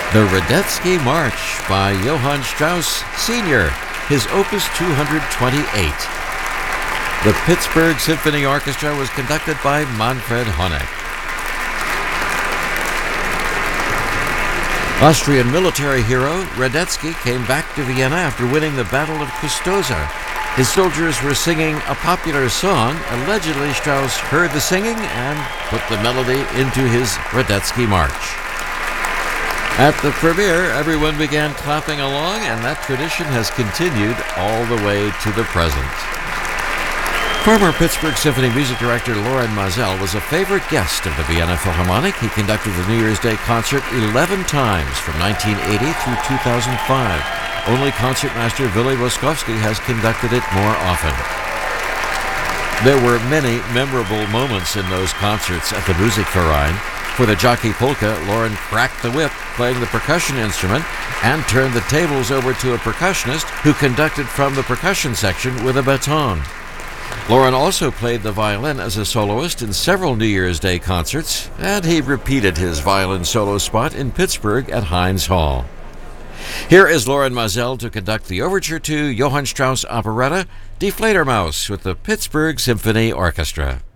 The Radetzky March by Johann Strauss Sr., his Opus 228. The Pittsburgh Symphony Orchestra was conducted by Manfred Honeck. Austrian military hero Radetzky came back to Vienna after winning the Battle of Custoza. His soldiers were singing a popular song. Allegedly, Strauss heard the singing and put the melody into his Radetzky March. At the premiere, everyone began clapping along, and that tradition has continued all the way to the present. Former Pittsburgh Symphony music director Loren Maazel was a favorite guest of the Vienna Philharmonic. He conducted the New Year's Day concert 11 times from 1980 through 2005. Only concertmaster Willy Boskowski has conducted it more often. There were many memorable moments in those concerts at the Musikverein. For the Jockey Polka, Loren cracked the whip, playing the percussion instrument, and turned the tables over to a percussionist who conducted from the percussion section with a baton. Loren also played the violin as a soloist in several New Year's Day concerts, and he repeated his violin solo spot in Pittsburgh at Heinz Hall. Here is Loren Maazel to conduct the overture to Johann Strauss operetta Die Fledermaus with the Pittsburgh Symphony Orchestra.